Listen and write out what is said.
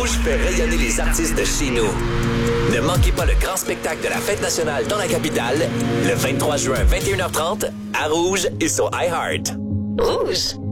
Rouge fait rayonner les artistes de chez nous. Ne manquez pas le grand spectacle de la Fête nationale dans la capitale, le 23 juin, 21h30, à Rouge et sur iHeart. Rouge.